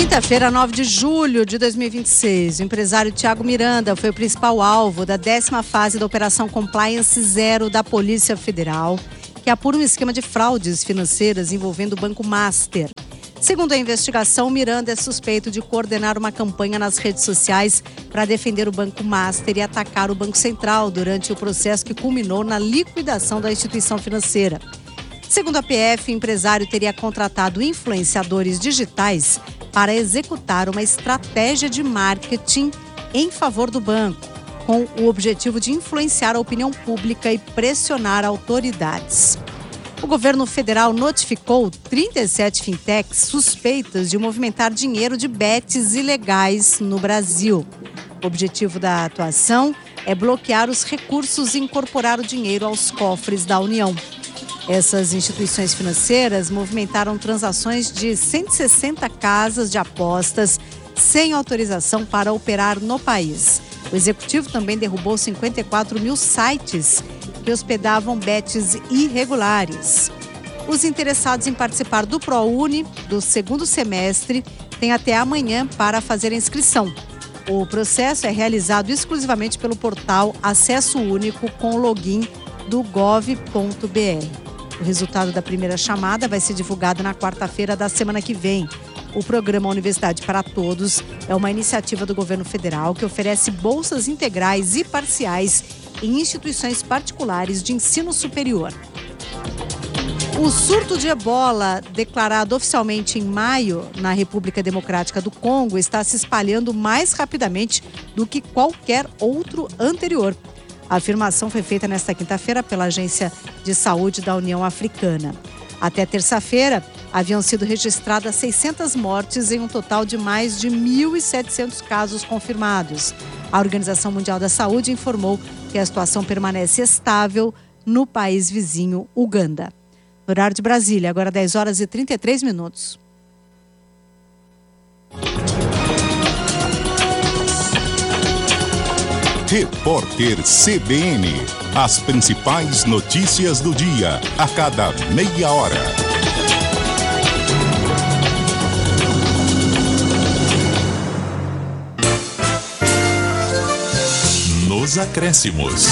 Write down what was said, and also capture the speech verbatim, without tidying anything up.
Quinta-feira, nove de julho de dois mil e vinte e seis, o empresário Thiago Miranda foi o principal alvo da décima fase da Operação Compliance Zero da Polícia Federal, que apura um esquema de fraudes financeiras envolvendo o Banco Master. Segundo a investigação, Miranda é suspeito de coordenar uma campanha nas redes sociais para defender o Banco Master e atacar o Banco Central durante o processo que culminou na liquidação da instituição financeira. Segundo a P F, o empresário teria contratado influenciadores digitais para executar uma estratégia de marketing em favor do banco, com o objetivo de influenciar a opinião pública e pressionar autoridades. O governo federal notificou trinta e sete fintechs suspeitas de movimentar dinheiro de bets ilegais no Brasil. O objetivo da atuação é bloquear os recursos e incorporar o dinheiro aos cofres da União. Essas instituições financeiras movimentaram transações de cento e sessenta casas de apostas sem autorização para operar no país. O executivo também derrubou cinquenta e quatro mil sites que hospedavam bets irregulares. Os interessados em participar do ProUni do segundo semestre têm até amanhã para fazer a inscrição. O processo é realizado exclusivamente pelo portal Acesso Único com login do gov ponto br. O resultado da primeira chamada vai ser divulgado na quarta-feira da semana que vem. O programa Universidade para Todos é uma iniciativa do governo federal que oferece bolsas integrais e parciais em instituições particulares de ensino superior. O surto de ebola, declarado oficialmente em maio na República Democrática do Congo, está se espalhando mais rapidamente do que qualquer outro anterior. A afirmação foi feita nesta quinta-feira pela Agência de Saúde da União Africana. Até terça-feira, haviam sido registradas seiscentas mortes em um total de mais de mil e setecentos casos confirmados. A Organização Mundial da Saúde informou que a situação permanece estável no país vizinho, Uganda. Horário de Brasília, agora dez horas e trinta e três minutos. Repórter C B N. As principais notícias do dia, a cada meia hora. Nos acréscimos.